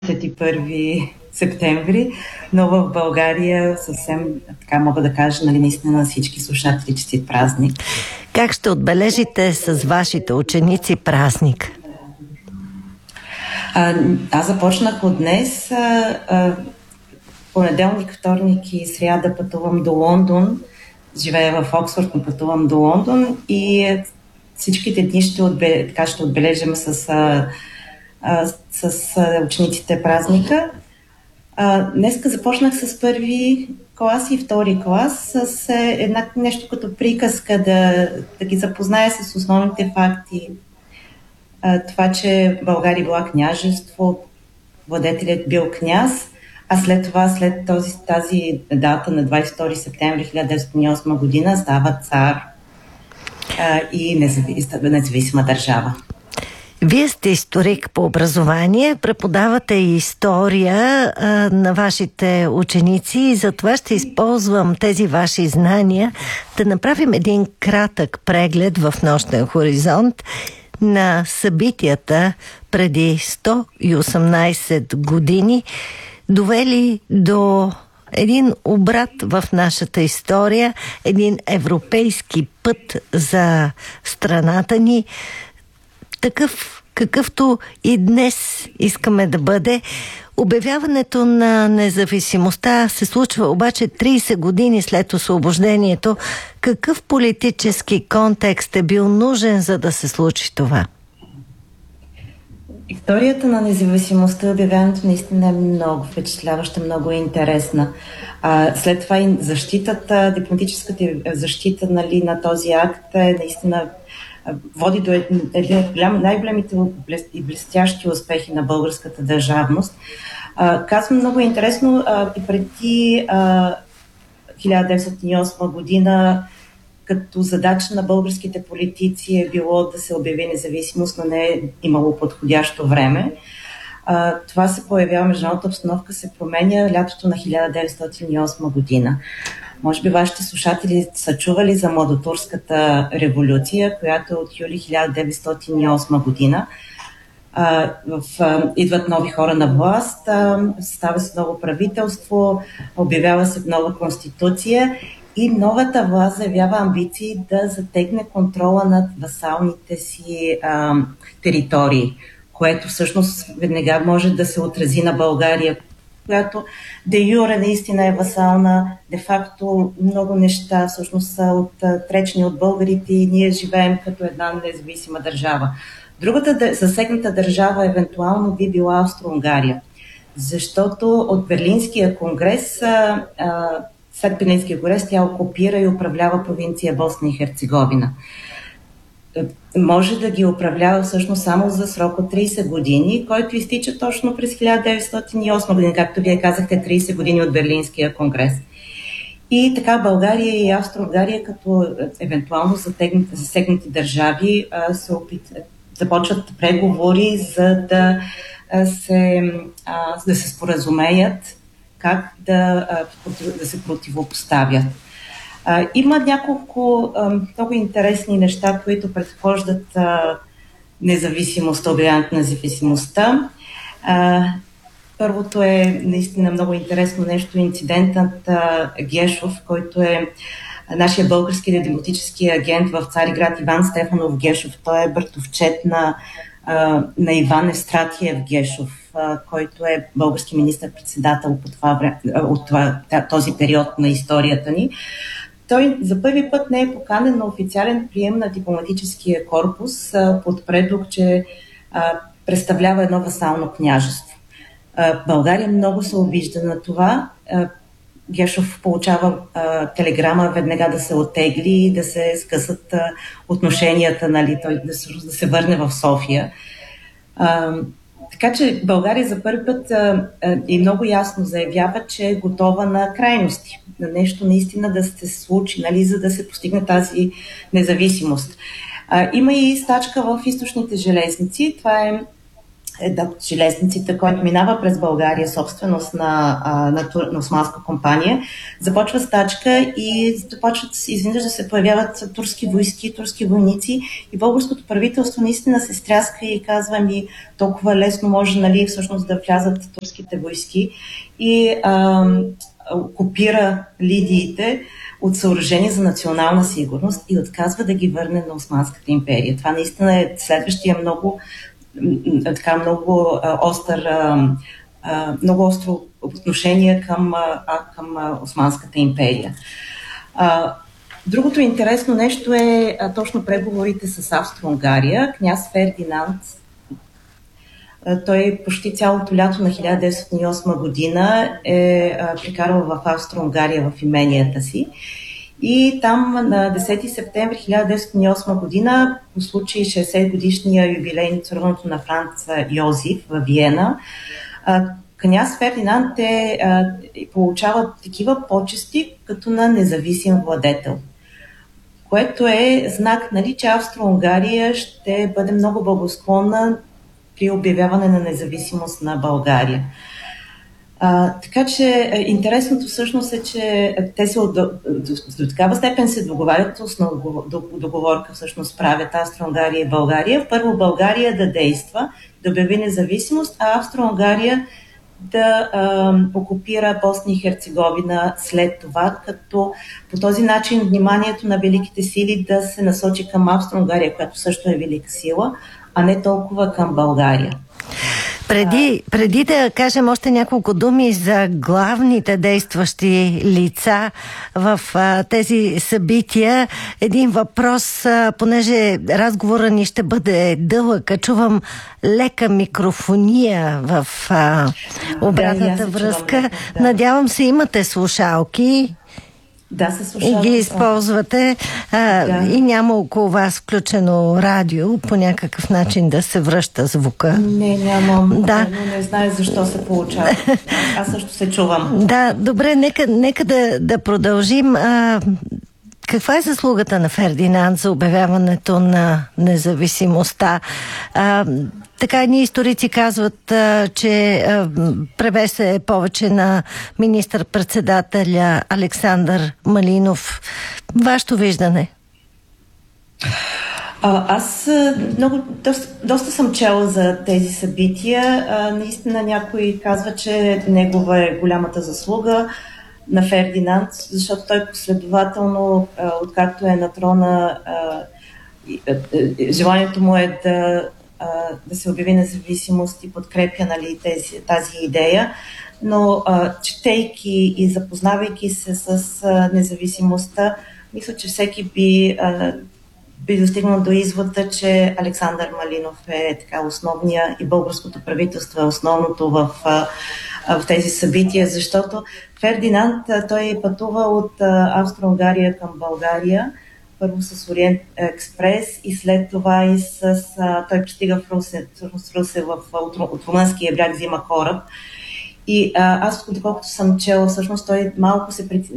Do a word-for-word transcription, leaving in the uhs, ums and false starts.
двадесет и първи септември, но в България съвсем така мога да кажа, нали, наистина на всички слушатели честит празник. Как ще отбележите с вашите ученици празник? А, аз започнах от днес. А, а, понеделник, вторник и сряда пътувам до Лондон. Живея в Оксфорд, но пътувам до Лондон и всичките дни ще, отбе, така ще отбележим с, а, а, с а, учениците празника. А, днеска започнах с първи клас и втори клас с една, нещо като приказка да, да ги запозная с основните факти. А, това, че България била княжество, владетелят бил княз, а след това, след този, тази дата на двадесет и втори септември хиляда деветстотин и осма година става цар а, и независима, независима държава. Вие сте историк по образование, преподавате история а, на вашите ученици и затова ще използвам тези ваши знания да направим един кратък преглед в нощен хоризонт на събитията преди сто и осемнадесет години, довели до един обрат в нашата история, един европейски път за страната ни, такъв какъвто и днес искаме да бъде. Обявяването на независимостта се случва обаче тридесет години след освобождението. Какъв политически контекст е бил нужен, за да се случи това? Историята на независимостта, обявяването наистина е много впечатляваща, много интересна. А, след това и защитата, дипломатическата защита, нали, на този акт е наистина води до един от най-големите и блестящи успехи на българската държавност. А, казвам много интересно, а, и преди а, хиляда деветстотин и осма година като задача на българските политици е било да се обяви независимост, но не е имало подходящо време. А, това се появява, международната обстановка се променя лятото на хиляда деветстотин и осма година. Може би вашите слушатели са чували за Младотурската революция, която е от юли хиляда деветстотин и осма година. А, в, а, идват нови хора на власт, а, става се ново правителство, обявява се нова конституция и новата власт заявява амбиции да затегне контрола над васалните си а, територии, което всъщност веднага може да се отрази на България, която де юре наистина е васална, де факто много неща всъщност са отречени от българите и ние живеем като една независима държава. Другата засегната държава евентуално би била Австро-Унгария, защото от Берлинския конгрес, а, а, след Берлинския конгрес тя окупира и управлява провинция Босна и Херцеговина. Може да ги управлява всъщност само за срок от тридесет години, който изтича точно през хиляда деветстотин и осма година, както вие казахте, тридесет години от Берлинския конгрес. И така България и Австро-Унгария като евентуално засегнати държави се опит... започват преговори, за да се, да се споразумеят как да, да се противопоставят. Uh, има няколко uh, много интересни неща, които предхождат uh, независимостта, обявяването на независимостта. Uh, първото е наистина много интересно нещо, инцидентът uh, Гешов, който е нашия български дипломатически агент в Цариград Иван Стефанов Гешов. Той е братовчет на, uh, на Иван Евстратиев Гешов, uh, който е български министър-председател по това време, от това, този период на историята ни. Той за първи път не е поканен на официален прием на дипломатическия корпус а, под предлог, че а, представлява едно васално княжество. А, България много се обижда на това. А, Гешов получава а, телеграма веднага да се оттегли и да се скъсат а, отношенията, нали, той да, да се върне в София. А, Така че България за първи път а, а, и много ясно заявява, че е готова на крайности, на нещо наистина да се случи, нали, за да се постигне тази независимост. А, има и стачка в източните железници. Това е да, железниците, който минава през България, собственост на, на, на османска компания, започва стачка и започват изведнъж да се появяват турски войски, турски войници и българското правителство наистина се стряска и казва ми толкова лесно може, нали, всъщност да влязат турските войски и а, окупира лидиите от съоръжение за национална сигурност и отказва да ги върне на Османската империя. Това наистина е следващия много така много а, остър, а, а, много остро отношение към, а, към а, Османската империя. А, другото интересно нещо е а, точно преговорите с Австро-Унгария. Княз Фердинанд, а, той почти цялото лято на хиляда деветстотин и осма година е а, прекарал в Австро-Унгария в именията си. И там на десети септември хиляда деветстотин и осма година, по случай шейсет годишния юбилей на царуването на Франц Йозиф в Виена, княз Фердинанд е, получава такива почести като на независим владетел, което е знак, нали, че Австро-Унгария ще бъде много благосклонна при обявяване на независимост на България. А, така че интересното всъщност е, че те се до, до, до такава степен се договарят, основна договорка всъщност правят Австро-Унгария и България. Първо България да действа, да обяви независимост, а Австро-Унгария да а, окупира Босна и Херцеговина след това, като по този начин вниманието на великите сили да се насочи към Австро-Унгария, която също е велика сила, а не толкова към България. Преди, преди да кажем още няколко думи за главните действащи лица в а, тези събития, един въпрос, а, понеже разговора ни ще бъде дълъг, чувам лека микрофония в а, обратната да, връзка. Да. Надявам се, имате слушалки. Да, се слушам. И ги използвате а, да. И няма около вас включено радио по някакъв начин да се връща звука. Не, нямам. Да. Но не знае защо се получава. Аз също се чувам. Да, добре, нека, нека да, да продължим. А, каква е заслугата на Фердинанд за обявяването на независимостта? А, така едни историци казват, а, че а, превес е повече на министър-председателя Александър Малинов. Вашето виждане? А, аз много, доста, доста съм чела за тези събития. А, наистина някой казва, че негова е голямата заслуга на Фердинанд, защото той последователно, а, откакто е на трона, а, желанието му е да да се обяви независимост и подкрепя, нали, тези, тази идея, но а, четейки и запознавайки се с а, независимостта, мисля, че всеки би, а, би достигнал до извода, че Александър Малинов е така основния и българското правителство е основното в, а, в тези събития, защото Фердинанд, той пътува от а, Австро-Унгария към България, първо с Ориент Експрес и след това и с... А, той пристига в Русе, в, Русе в, от, от румънския бряг, взима кораб. И а, аз, доколкото съм чела, всъщност той малко се